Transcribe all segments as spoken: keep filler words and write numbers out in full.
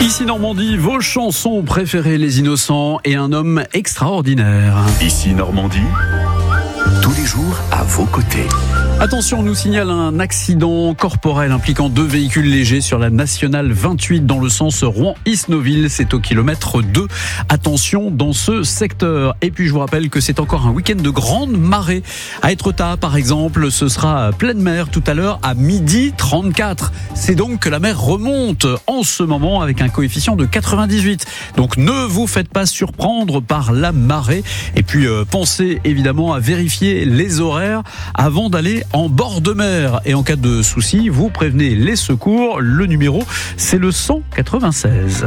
Ici Normandie, vos chansons préférées, Les Innocents et Un homme extraordinaire. Ici Normandie, tous les jours à vos côtés. Attention, on nous signale un accident corporel impliquant deux véhicules légers sur la nationale vingt-huit dans le sens Rouen-Isnoville. C'est au kilomètre deux. Attention dans ce secteur. Et puis je vous rappelle que c'est encore un week-end de grande marée. À Étretat, par exemple, ce sera pleine mer tout à l'heure à midi trente-quatre. C'est donc que la mer remonte en ce moment avec un coefficient de quatre-vingt-dix-huit. Donc ne vous faites pas surprendre par la marée. Et puis euh, pensez évidemment à vérifier les horaires avant d'aller en bord de mer. Et en cas de souci, vous prévenez les secours. Le numéro, c'est le cent quatre-vingt-seize.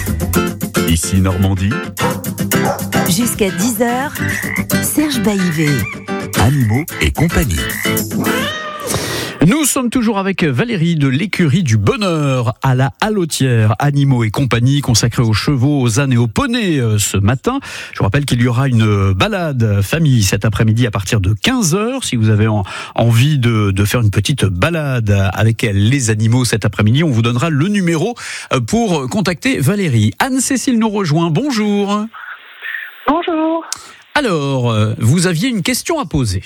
Ici Normandie, Jusqu'à dix heures, Serge Baïvé. Animaux et compagnie. Nous sommes toujours avec Valérie de l'écurie du Bonheur à la Hallotière, Animaux et compagnie consacrée aux chevaux, aux ânes et aux poneys ce matin. Je vous rappelle qu'il y aura une balade famille cet après-midi à partir de quinze heures. Si vous avez en, envie de, de faire une petite balade avec les animaux cet après-midi, on vous donnera le numéro pour contacter Valérie. Anne-Cécile nous rejoint. Bonjour. Bonjour. Alors, vous aviez une question à poser.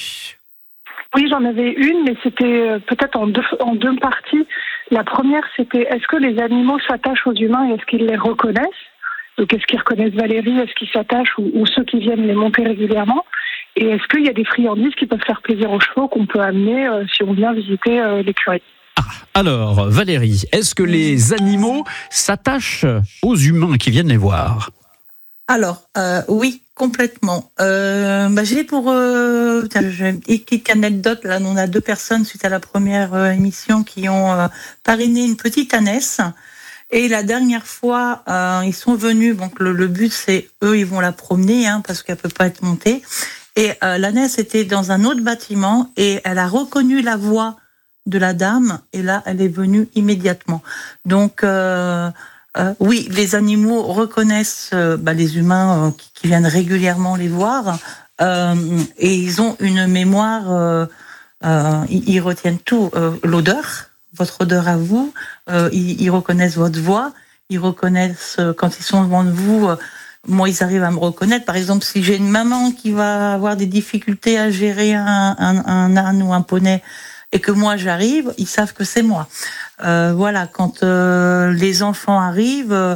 Oui, j'en avais une, mais c'était peut-être en deux, en deux parties. La première, c'était est-ce que les animaux s'attachent aux humains et est-ce qu'ils les reconnaissent ? Donc, est-ce qu'ils reconnaissent Valérie ? Est-ce qu'ils s'attachent ou, ou ceux qui viennent les monter régulièrement ? Et est-ce qu'il y a des friandises qui peuvent faire plaisir aux chevaux qu'on peut amener euh, si on vient visiter euh, l'écurie ? Ah, alors, Valérie, est-ce que les animaux s'attachent aux humains qui viennent les voir ? Alors, euh, oui, complètement. Euh, bah, j'ai pour euh, j'ai une petite anecdote. Là, on a deux personnes suite à la première euh, émission qui ont euh, parrainé une petite ânesse. Et la dernière fois, euh, ils sont venus. Donc le, le but, c'est eux, ils vont la promener, hein, parce qu'elle peut pas être montée. Et euh, l'ânesse était dans un autre bâtiment et elle a reconnu la voix de la dame. Et là, elle est venue immédiatement. Donc euh, Euh, oui, les animaux reconnaissent euh, bah, les humains euh, qui, qui viennent régulièrement les voir euh, et ils ont une mémoire, euh, euh, ils, ils retiennent tout, euh, l'odeur, votre odeur à vous, euh, ils, ils reconnaissent votre voix, ils reconnaissent euh, quand ils sont devant vous, euh, moi ils arrivent à me reconnaître. Par exemple, si j'ai une maman qui va avoir des difficultés à gérer un, un, un âne ou un poney et que moi j'arrive, ils savent que c'est moi. Euh, voilà, quand euh, les enfants arrivent, euh,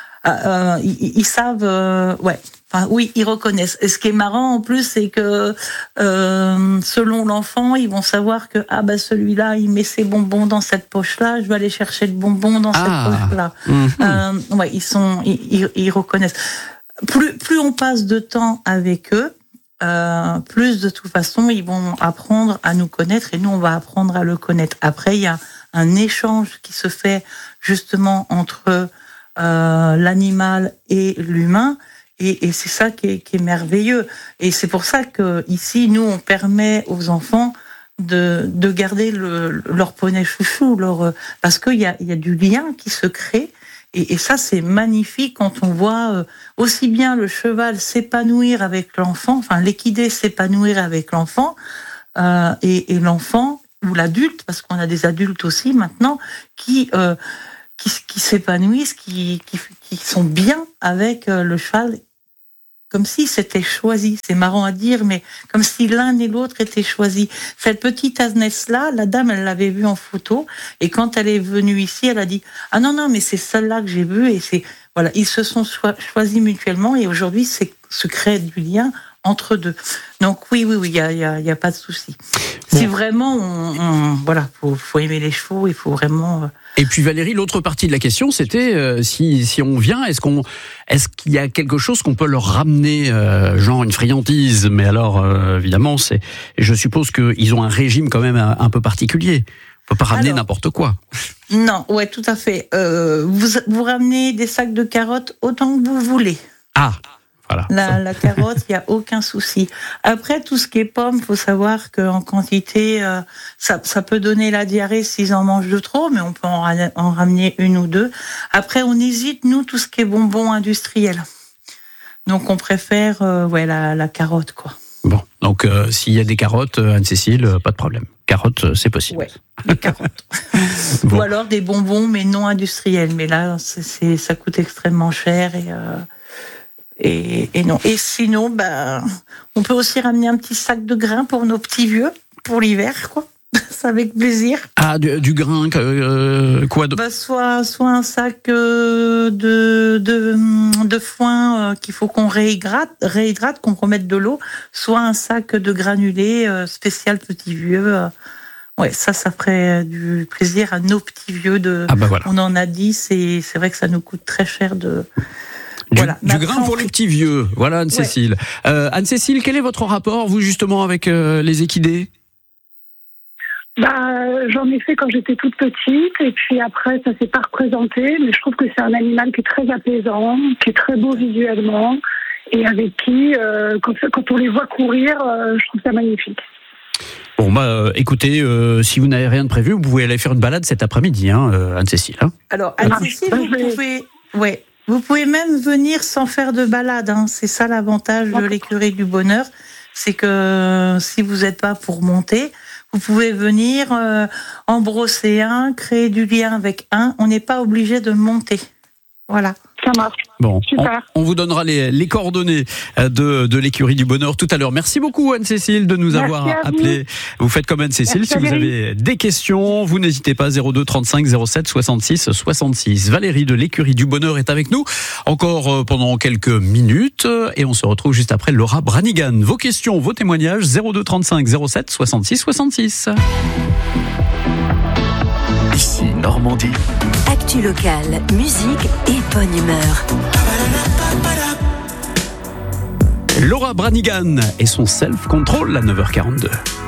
euh, ils, ils savent, euh, ouais, enfin oui, ils reconnaissent. Et ce qui est marrant en plus, c'est que euh, selon l'enfant, ils vont savoir que ah bah celui-là, il met ses bonbons dans cette poche-là, je vais aller chercher le bonbon dans ah. cette poche-là. Mmh. Euh, ouais, ils sont, ils, ils, ils reconnaissent. Plus, plus on passe de temps avec eux. Euh, plus de toute façon ils vont apprendre à nous connaître et nous on va apprendre à le connaître. Après il y a un échange qui se fait justement entre euh, l'animal et l'humain et, et c'est ça qui est, qui est merveilleux et c'est pour ça que ici nous on permet aux enfants de, de garder le, leur poney chouchou leur, parce qu'il y a, il y a du lien qui se crée. Et, et ça, c'est magnifique quand on voit euh, aussi bien le cheval s'épanouir avec l'enfant, enfin l'équidé s'épanouir avec l'enfant, euh, et, et l'enfant ou l'adulte, parce qu'on a des adultes aussi maintenant, qui euh, qui, qui s'épanouissent, qui, qui qui sont bien avec euh, le cheval, comme si c'était choisi. C'est marrant à dire, mais comme si l'un et l'autre étaient choisis. Cette petite ânesse-là, la dame, elle l'avait vue en photo, et quand elle est venue ici, elle a dit « Ah non, non, mais c'est celle-là que j'ai vue », et c'est, voilà, ils se sont cho- choisis mutuellement, et aujourd'hui, c'est, se crée du lien entre deux. Donc oui, oui, oui, il y a, y a, y a pas de souci. Bon. Si vraiment, on, on, voilà, faut, faut aimer les chevaux, il faut vraiment... Euh, Et puis Valérie, l'autre partie de la question, c'était euh, si si on vient, est-ce qu'on est-ce qu'il y a quelque chose qu'on peut leur ramener, euh, genre une friandise? Mais alors euh, évidemment, c'est, je suppose qu'ils ont un régime quand même un, un peu particulier. On peut pas ramener alors, n'importe quoi. Non, ouais, tout à fait. Euh, vous vous ramenez des sacs de carottes autant que vous voulez. Ah. Voilà. La, la carotte, il n'y a aucun souci. Après, tout ce qui est pommes, il faut savoir qu'en quantité, euh, ça, ça peut donner la diarrhée s'ils en mangent de trop, mais on peut en, en ramener une ou deux. Après, on hésite, nous, tout ce qui est bonbons industriels. Donc, on préfère euh, ouais, la, la carotte, quoi. Bon, donc euh, s'il y a des carottes, Anne-Cécile, euh, pas de problème. Carottes, c'est possible. Ouais, les carottes. Bon. Ou alors des bonbons, mais non industriels. Mais là, c'est, c'est, ça coûte extrêmement cher et, euh, et, et non. Et sinon, bah, on peut aussi ramener un petit sac de grains pour nos petits vieux, pour l'hiver, quoi. C'est avec plaisir. Ah, du, du grain, euh, quoi de... bah, soit, soit un sac euh, de, de, de foin euh, qu'il faut qu'on réhydrate, réhydrate, qu'on remette de l'eau, soit un sac de granulés euh, spécial petit vieux. Euh, ouais, ça, ça ferait du plaisir à nos petits vieux. De, ah bah voilà. On en a dix et c'est vrai que ça nous coûte très cher de... Du, voilà. du grain pour les petits vieux. Voilà, Anne-Cécile. Ouais. Euh, Anne-Cécile, quel est votre rapport, vous, justement, avec euh, les équidés ? Bah, j'en ai fait quand j'étais toute petite et puis après ça s'est pas représenté, mais je trouve que c'est un animal qui est très apaisant, qui est très beau visuellement et avec qui, euh, quand, quand on les voit courir, euh, je trouve ça magnifique. Bon bah euh, écoutez, euh, si vous n'avez rien de prévu, vous pouvez aller faire une balade cet après-midi, hein, euh, Anne-Cécile. Hein. Alors Anne-Cécile, ah, vous pouvez, ouais, vous pouvez même venir sans faire de balade. Hein. C'est ça l'avantage de l'écurie du bonheur, c'est que si vous n'êtes pas pour monter. Vous pouvez venir euh, en brosser un, créer du lien avec un. On n'est pas obligé de monter. Voilà. Ça marche. Bon, super. On, on vous donnera les, les coordonnées de, de l'écurie du bonheur tout à l'heure. Merci beaucoup Anne-Cécile de nous Merci avoir appelé. Vous faites comme Anne-Cécile. Merci si vous avez des questions, vous n'hésitez pas. zéro deux trente-cinq zéro sept soixante-six soixante-six. Valérie de l'écurie du bonheur est avec nous encore pendant quelques minutes et on se retrouve juste après Laura Branigan. Vos questions, vos témoignages, zéro deux trente-cinq zéro sept soixante-six soixante-six. Ici Normandie. Actu locale, musique et bonne humeur. Laura Branigan et son self-control à neuf heures quarante-deux.